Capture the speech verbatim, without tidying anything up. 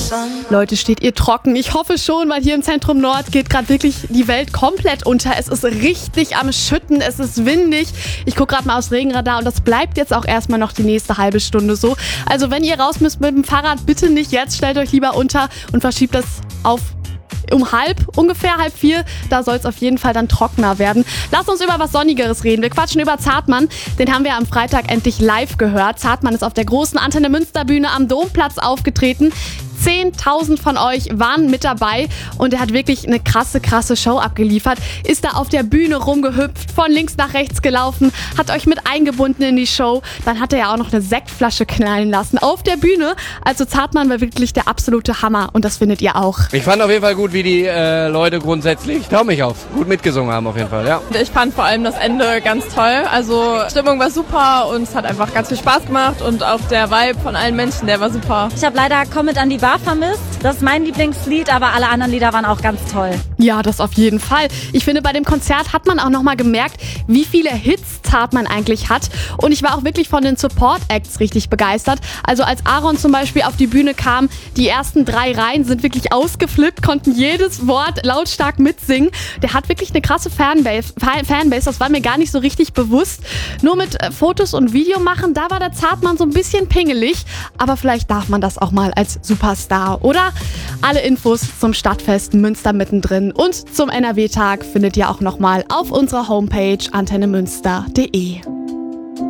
Leute, steht ihr trocken? Ich hoffe schon, weil hier im Zentrum Nord geht gerade wirklich die Welt komplett unter. Es ist richtig am Schütten, es ist windig. Ich gucke gerade mal aufs Regenradar und das bleibt jetzt auch erstmal noch die nächste halbe Stunde so. Also wenn ihr raus müsst mit dem Fahrrad, bitte nicht jetzt, stellt euch lieber unter und verschiebt das auf um halb, ungefähr halb vier, da soll es auf jeden Fall dann trockener werden. Lasst uns über was Sonnigeres reden. Wir quatschen über Zartmann. Den haben wir am Freitag endlich live gehört. Zartmann ist auf der großen Antenne Münster Bühne am Domplatz aufgetreten. zehntausend von euch waren mit dabei und er hat wirklich eine krasse, krasse Show abgeliefert. Ist da auf der Bühne rumgehüpft, von links nach rechts gelaufen, hat euch mit eingebunden in die Show. Dann hat er ja auch noch eine Sektflasche knallen lassen auf der Bühne. Also Zartmann war wirklich der absolute Hammer und das findet ihr auch. Ich fand auf jeden Fall gut, wie die äh, Leute grundsätzlich, Daumen mich auf, gut mitgesungen haben auf jeden Fall, ja. Ich fand vor allem das Ende ganz toll. Also Stimmung war super und es hat einfach ganz viel Spaß gemacht und auch der Vibe von allen Menschen, der war super. Ich habe leider Komm mit an die Bar vermisst. Das ist mein Lieblingslied, aber alle anderen Lieder waren auch ganz toll. Ja, das auf jeden Fall. Ich finde, bei dem Konzert hat man auch nochmal gemerkt, wie viele Hits Zartmann eigentlich hat. Und ich war auch wirklich von den Support-Acts richtig begeistert. Also als Aaron zum Beispiel auf die Bühne kam, die ersten drei Reihen sind wirklich ausgeflippt, konnten jedes Wort lautstark mitsingen. Der hat wirklich eine krasse Fanbase, Fanbase, das war mir gar nicht so richtig bewusst. Nur mit äh, Fotos und Video machen, da war der Zartmann so ein bisschen pingelig. Aber vielleicht darf man das auch mal als Superstar, oder? Alle Infos zum Stadtfest Münster mittendrin und zum N R W-Tag findet ihr auch nochmal auf unserer Homepage antenne münster punkt de.